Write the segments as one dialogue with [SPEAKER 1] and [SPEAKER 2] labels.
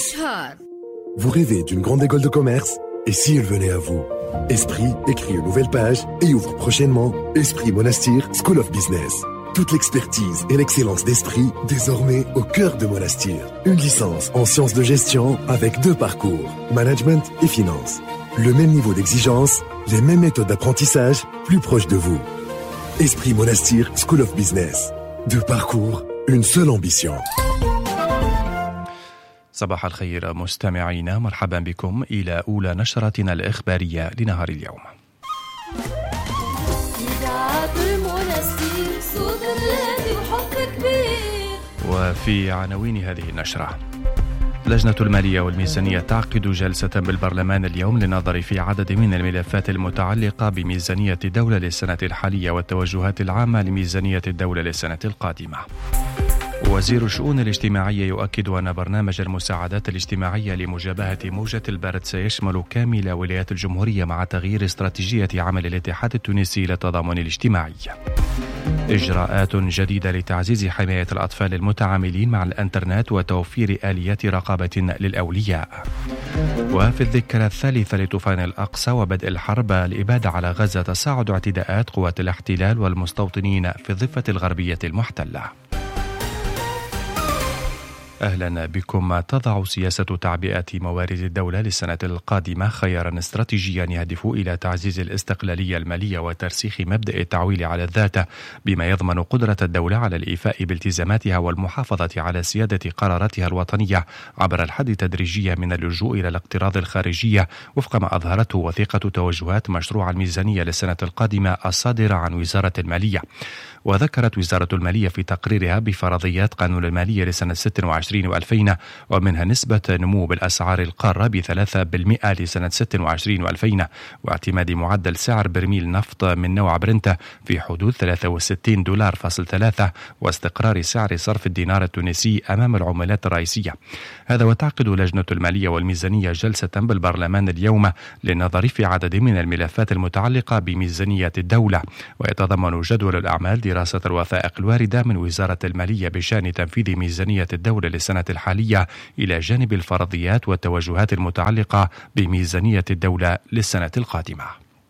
[SPEAKER 1] إشهار.
[SPEAKER 2] Vous rêvez d'une grande école de commerce? Et si elle venait à vous? Esprit écrit une nouvelle page et ouvre prochainement Esprit Monastir School of Business. Toute l'expertise et l'excellence d'Esprit désormais au cœur de Monastir. Une licence en sciences de gestion avec 2 parcours, management et finance. Le même niveau d'exigence, les mêmes méthodes d'apprentissage, plus proches de vous. Esprit Monastir School of Business. 2 parcours, une seule ambition.
[SPEAKER 3] صباح الخير مستمعينا، مرحبا بكم إلى أولى نشرتنا الإخبارية لنهار اليوم. وفي عناوين هذه النشرة: لجنة المالية والميزانية تعقد جلسة بالبرلمان اليوم للنظر في عدد من الملفات المتعلقة بميزانية الدولة للسنة الحالية والتوجهات العامة لميزانية الدولة للسنة القادمة. وزير الشؤون الاجتماعية يؤكد أن برنامج المساعدات الاجتماعية لمجابهة موجة البرد سيشمل كامل ولايات الجمهورية مع تغيير استراتيجية عمل الاتحاد التونسي للتضامن الاجتماعي. إجراءات جديدة لتعزيز حماية الأطفال المتعاملين مع الإنترنت وتوفير آليات رقابة للأولياء. وفي الذكرى الثالثة لطوفان الأقصى وبدء الحرب الإبادة على غزة، تصاعد اعتداءات قوات الاحتلال والمستوطنين في الضفة الغربية المحتلة. أهلا بكم. تضع سياسة تعبئة موارد الدولة للسنة القادمة خيارا استراتيجيا يهدف إلى تعزيز الاستقلالية المالية وترسيخ مبدأ التعويل على الذات، بما يضمن قدرة الدولة على الإيفاء بالتزاماتها والمحافظة على سيادة قراراتها الوطنية عبر الحد التدريجي من اللجوء إلى الاقتراض الخارجي، وفق ما أظهرته وثيقة توجهات مشروع الميزانية للسنة القادمة الصادرة عن وزارة المالية. وذكرت وزارة المالية في تقريرها بفرضيات قانون المالية لسنة 26 و2000، ومنها نسبة نمو بالأسعار القارة ب3% لسنة 26 و2000، واعتماد معدل سعر برميل نفط من نوع برنت في حدود $63.3، واستقرار سعر صرف الدينار التونسي أمام العملات الرئيسية. هذا وتعقد لجنة المالية والميزانية جلسة بالبرلمان اليوم للنظر في عدد من الملفات المتعلقة بميزانية الدولة، ويتضمن جدول الأعمال دراسة الوثائق الواردة من وزارة المالية بشأن تنفيذ ميزانية الدولة للسنة الحالية، إلى جانب الفرضيات والتوجهات المتعلقة بميزانية الدولة للسنة القادمة.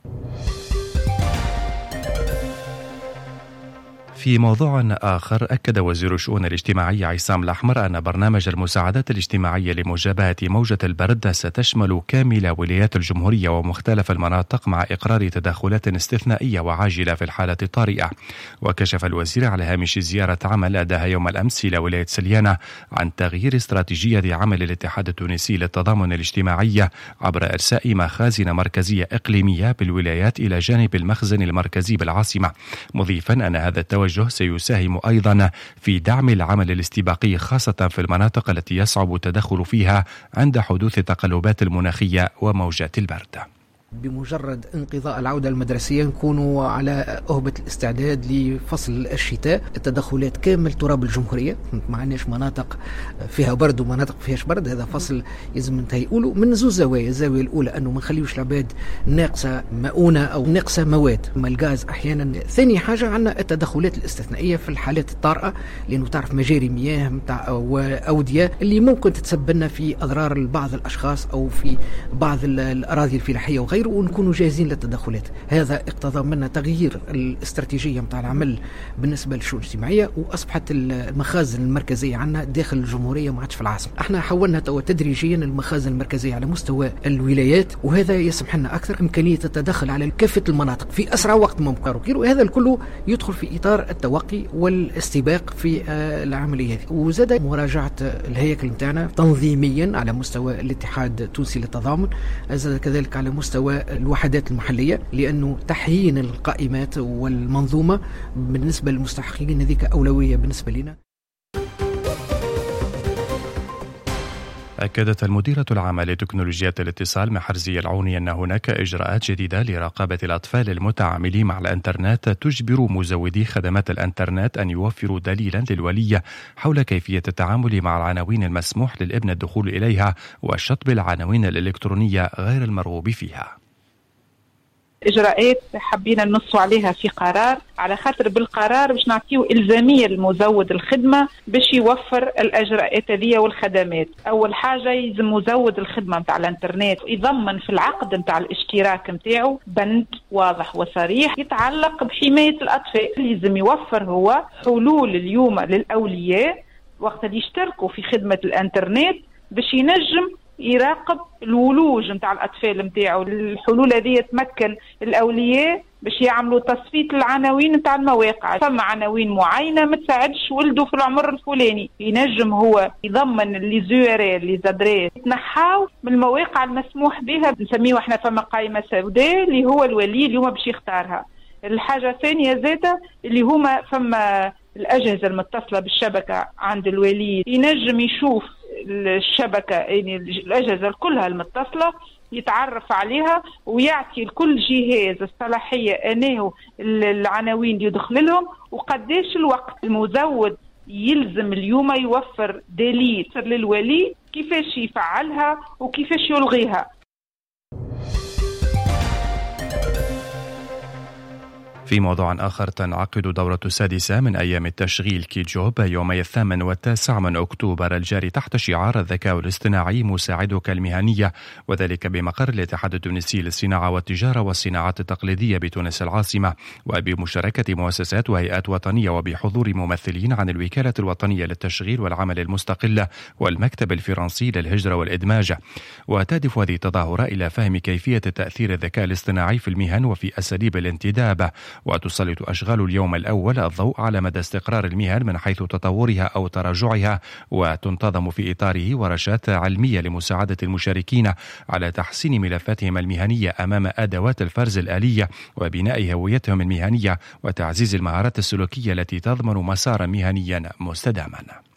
[SPEAKER 3] في موضوع آخر، أكد وزير الشؤون الاجتماعية عصام الأحمر أن برنامج المساعدات الاجتماعية لمجابهة موجة البرد ستشمل كامل ولايات الجمهورية ومختلف المناطق، مع إقرار تدخلات استثنائية وعاجلة في الحالة الطارئة. وكشف الوزير على هامش زيارة عمل أداها يوم الأمس إلى ولاية سليانة عن تغيير استراتيجية عمل الاتحاد التونسي للتضامن الاجتماعي عبر إرساء مخازن مركزية إقليمية بالولايات إلى جانب المخزن المركزي بالعاصمة، مضيفا أن هذا التوجه سيساهم أيضا في دعم العمل الاستباقي، خاصة في المناطق التي يصعب التدخل فيها عند حدوث التقلبات المناخية وموجات البرد.
[SPEAKER 4] بمجرد انقضاء العودة المدرسية نكونوا على أهبة الاستعداد لفصل الشتاء. التدخلات كامل تراب الجمهورية، ما عندناش مناطق فيها برد ومناطق فيهاش برد. هذا فصل يلزم نتهيئوله من زوج زوايا. الزاوية الأولى أنه ما نخليوش العباد ناقصة مؤونة أو ناقصة مواد، ما الغاز أحيانا. ثاني حاجة عندنا التدخلات الاستثنائية في الحالات الطارئة، لأنه تعرف مجاري مياه متاع وأودية اللي ممكن تتسببنا في أضرار لبعض الأشخاص أو في بعض الأراضي الفلاحية وغيره، ونكونوا جاهزين للتدخلات. هذا اقتضى منا تغيير الاستراتيجية متاع العمل بالنسبة للشؤون الاجتماعية، وأصبحت المخازن المركزية عنا داخل الجمهورية ما عادش في العاصمة. احنا حولنا تدريجيا المخازن المركزية على مستوى الولايات، وهذا يسمح لنا أكثر إمكانية التدخل على كافة المناطق في أسرع وقت ممكن، وهذا الكل يدخل في إطار التوقي والاستباق في العملية. وزاد مراجعة الهيكل متاعنا تنظيميا على مستوى الاتحاد التونسي للتضامن، زاد كذلك على مستوى الوحدات المحلية، لأنه تحيين القائمات والمنظومة بالنسبة للمستحقين هذيك أولوية بالنسبة لنا.
[SPEAKER 3] أكدت المديرة العامة لتكنولوجيات الاتصال محرزية العوني أن هناك إجراءات جديدة لرقابة الأطفال المتعاملين مع الإنترنت تجبر مزودي خدمات الإنترنت أن يوفروا دليلا للولي حول كيفية التعامل مع العناوين المسموح للابن الدخول إليها، وشطب العناوين الإلكترونية غير المرغوب فيها.
[SPEAKER 1] إجراءات حبينا ننصوا عليها في قرار، على خاطر بالقرار باش نعطيه إلزامية لمزود الخدمة باش يوفر الإجراءات هذه والخدمات. أول حاجة يلزم مزود الخدمة متاع الانترنت يضمن في العقد متاع الاشتراك متاعه بند واضح وصريح يتعلق بحماية الأطفال. يلزم يوفر هو حلول اليوم للأولياء وقت اللي يشتركوا في خدمة الانترنت باش ينجم يراقب الولوج متاع الأطفال متاعه. الحلول هذه تمكن الأولياء باش يعملوا تصفية العناوين متاع المواقع. فما عناوين معينة ما تساعدش ولده في العمر الفلاني، ينجم هو يضمن لي زورال لي زادريس يتنحاو من المواقع المسموح بها، نسميه احنا فما قائمة سوداء اللي هو الولي اليوم باش يختارها. الحاجة الثانية زادة اللي هما فما الأجهزة المتصلة بالشبكة عند الولي، ينجم يشوف الشبكة يعني الأجهزة كلها المتصلة يتعرف عليها ويعطي لكل جهاز الصلاحية أنه العناوين اللي يدخل لهم وقديش الوقت. المزود يلزم اليوم يوفر دليل للولي كيفاش يفعلها وكيفاش يلغيها.
[SPEAKER 3] في موضوع آخر، تنعقد دورة السادسة من أيام التشغيل كي جوب يومي 8 و9 من أكتوبر الجاري تحت شعار الذكاء الاصطناعي مساعدك المهنية، وذلك بمقر الاتحاد التونسي للصناعة والتجارة والصناعات التقليدية بتونس العاصمة، وبمشاركة مؤسسات وهيئات وطنية وبحضور ممثلين عن الوكالة الوطنية للتشغيل والعمل المستقل والمكتب الفرنسي للهجرة والإدماج. وتهدف هذه التظاهرة إلى فهم كيفية تأثير الذكاء الاصطناعي في المهن وفي أساليب الانتداب، وتسلط أشغال اليوم الأول الضوء على مدى استقرار المهن من حيث تطورها أو تراجعها، وتنتظم في إطاره ورشات علمية لمساعدة المشاركين على تحسين ملفاتهم المهنية أمام أدوات الفرز الآلية وبناء هويتهم المهنية وتعزيز المهارات السلوكية التي تضمن مسارا مهنيا مستداما.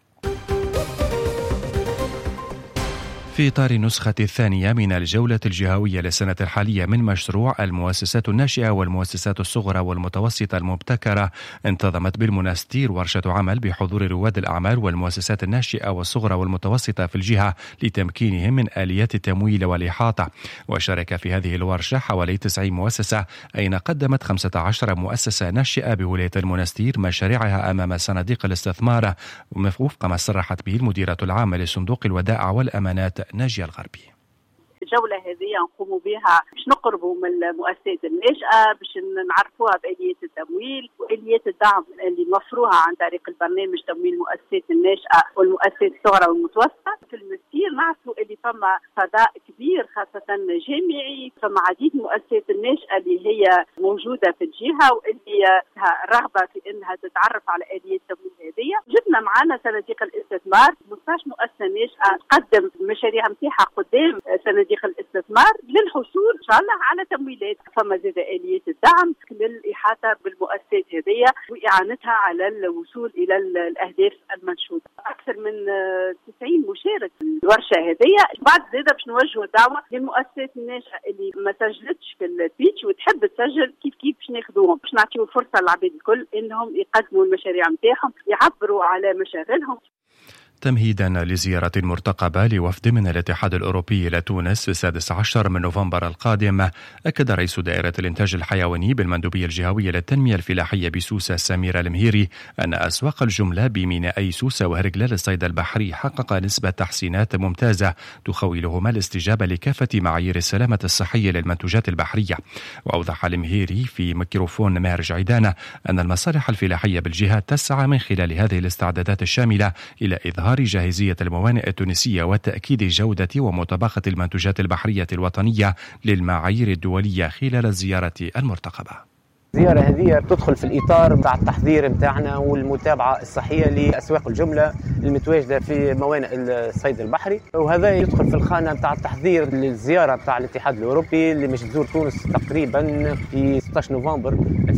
[SPEAKER 3] في إطار النسخة الثانية من الجولة الجهوية للسنة الحالية من مشروع المؤسسات الناشئة والمؤسسات الصغرى والمتوسطة المبتكرة، انتظمت بالمنستير ورشة عمل بحضور رواد الأعمال والمؤسسات الناشئة والصغرى والمتوسطة في الجهة لتمكينهم من آليات التمويل والإحاطة. وشارك في هذه الورشة حوالي 90 مؤسسة، أين قدمت 15 مؤسسة ناشئة بولاية المنستير مشاريعها أمام صناديق الاستثمار وفق ما صرحت به المديرة العامة لصندوق الودائع والأمانات ناجية الغربي.
[SPEAKER 5] الجولة هذه نقوم بها باش نقربوا من المؤسسات الناشئة، باش نعرفوها بآليات التمويل وآليات الدعم اللي نوفروها عن طريق البرنامج تمويل المؤسسات الناشئة والمؤسسات الصغرى والمتوسطة. في المسير نعرفوا اللي فما فضاء كبير خاصة جامعي، فما عديد المؤسسات الناشئة اللي هي موجودة في الجهة واللي لها رغبة في انها تتعرف على آليات التمويل هذه. جبنا معنا صناديق الاستثمار 15 مؤسسة ناشئة تقدم المشاريع نتاعها قدام صناديق الاستثمار للحصول ان شاء الله على تمويلات. فما زاد آليات الدعم للإحاطة بالمؤسسات هذه وإعانتها على الوصول إلى الأهداف المنشودة. أكثر من 90 مشارك في الورشة هذه. بعد زاد باش نوجهوا دعوة للمؤسسات الناشئة اللي ما سجلتش في البيتش وتحب تسجل كيف باش ناخذوهم، باش نعطيو الفرصة للعباد الكل إنهم يقدموا المشاريع نتاعهم، يعبروا على مشاغلهم.
[SPEAKER 3] تمهيدا لزيارة مرتقبة لوفد من الاتحاد الأوروبي إلى تونس في 16 من نوفمبر القادم، أكد رئيس دائرة الإنتاج الحيواني بالمندوبية الجهوية للتنمية الفلاحية بسوسة سميرة المهيري أن أسواق الجملة بمينائي سوسة وهرقلة للصيد البحري حقق نسبة تحسينات ممتازة تخولهما الاستجابة لكافة معايير السلامة الصحية للمنتوجات البحرية. وأوضح المهيري في ميكروفون مهرج عيدانة أن المصالح الفلاحية بالجهة تسعى من خلال هذه الاستعدادات الشاملة إلى إظهار جاهزية الموانئ التونسية وتأكيد جودة ومطابقة المنتوجات البحرية الوطنية للمعايير الدولية خلال الزيارة المرتقبة.
[SPEAKER 6] الزيارة هذه تدخل في الإطار متاع التحضير متاعنا والمتابعة الصحية لأسواق الجملة المتواجدة في موانئ الصيد البحري، وهذا يدخل في الخانة متاع التحضير للزيارة متاع الاتحاد الأوروبي اللي مش تزور تونس تقريبا في 16 نوفمبر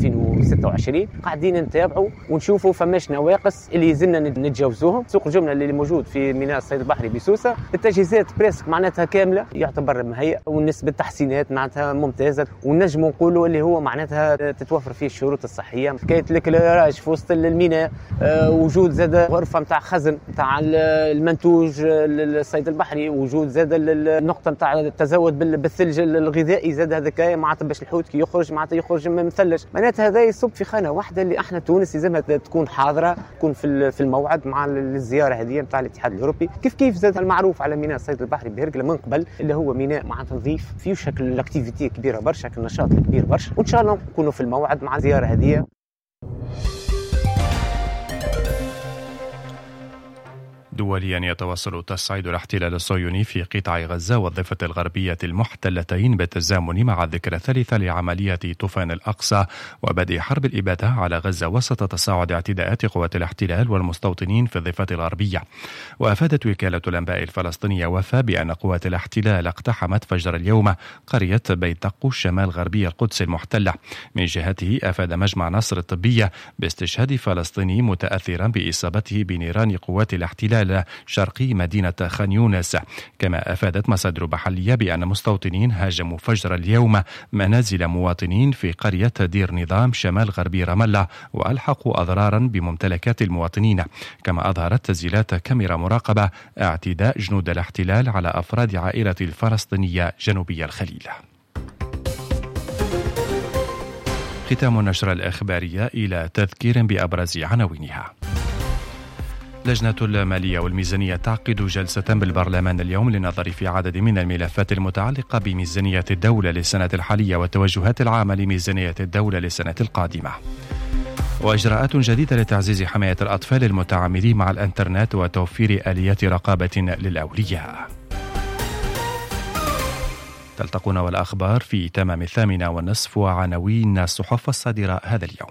[SPEAKER 6] 2026. قاعدين نتابعوا ونشوفوا فماش نواقص اللي يزلنا نتجاوزوهم. سوق الجملة اللي موجود في ميناء الصيد البحري بسوسة التجهيزات بريسك معناتها كاملة، يعتبر مهيئ، والنسبة التحسينات معناتها ممتازة، ونجم نقولوا اللي هو معناتها تتوفر فيه الشروط الصحيه، حكايه الكلاراج في وسط الميناء، وجود زاد غرفه نتاع خزن نتاع المنتوج للصيد البحري، وجود زاد النقطه نتاع التزود بالثلج الغذائي، زاد هذاك معناتها باش الحوت كي يخرج معناتها يخرج مثلج. معناتها هذا يصب في خانه واحده اللي احنا تونس لازمها تكون حاضره، تكون في الموعد مع الزياره هذه نتاع الاتحاد الاوروبي. كيف زاد المعروف على ميناء الصيد البحري بهرقله من قبل اللي هو ميناء معناتها نظيف فيه شكل الاكتيفيتي كبيره برشا، شكل النشاط كبير برشا، وان شاء الله نكونوا في الموعد مع الزياره هذه.
[SPEAKER 3] دوليا يتواصل تصعيد الاحتلال الصهيوني في قطاع غزة والضفة الغربية المحتلتين بالتزامن مع الذكرى الثالثة لعملية طوفان الأقصى وبدء حرب الإبادة على غزة وسط تصاعد اعتداءات قوات الاحتلال والمستوطنين في الضفة الغربية. وأفادت وكالة الأنباء الفلسطينية وفا بأن قوات الاحتلال اقتحمت فجر اليوم قرية بيت طقوس شمال غربي القدس المحتلة. من جهته أفاد مجمع نصر الطبية باستشهاد فلسطيني متأثرا بإصابته بنيران قوات الاحتلال شرقي مدينة خان يونس. كما أفادت مصادر محلية بأن مستوطنين هاجموا فجر اليوم منازل مواطنين في قرية دير نظام شمال غربي رام الله وألحقوا أضرارا بممتلكات المواطنين. كما أظهرت تسجيلات كاميرا مراقبة اعتداء جنود الاحتلال على أفراد عائلة الفلسطينية جنوبي الخليل. ختام النشرة الإخبارية إلى تذكير بأبرز عناوينها. لجنة المالية والميزانية تعقد جلسة بالبرلمان اليوم للنظر في عدد من الملفات المتعلقة بميزانية الدولة للسنة الحالية والتوجهات العامة لميزانية الدولة للسنة القادمة. وإجراءات جديدة لتعزيز حماية الأطفال المتعاملين مع الإنترنت وتوفير آليات رقابة للأولياء. تلتقون والأخبار في تمام 8:30 وعناوين الصحف الصادرة هذا اليوم.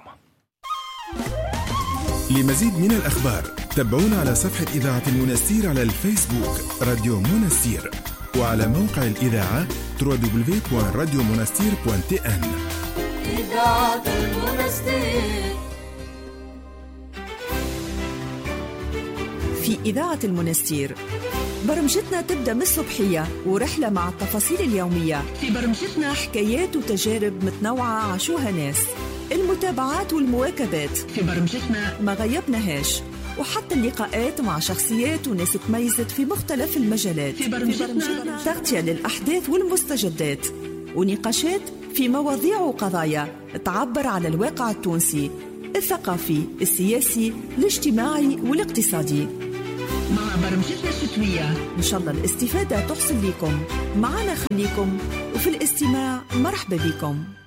[SPEAKER 7] لمزيد من الأخبار تابعونا على صفحة إذاعة المنستير على الفيسبوك راديو منستير، وعلى موقع الإذاعة www.radiomonastir.tn. إذاعة المنستير.
[SPEAKER 8] في إذاعة المنستير برمجتنا تبدأ من الصبحية ورحلة مع التفاصيل اليومية. في برمجتنا حكايات وتجارب متنوعة عاشوها ناس، المتابعات والمواكبات في برمجتنا ما غيبناهاش، وحتى اللقاءات مع شخصيات وناس تميزت في مختلف المجالات. في برمجتنا تغطية للأحداث والمستجدات ونقاشات في مواضيع وقضايا تعبر على الواقع التونسي الثقافي، السياسي، الاجتماعي والاقتصادي. مع برمجتنا الشتوية إن شاء الله الاستفادة تحصل لكم. معنا خليكم، وفي الاستماع مرحبا بكم.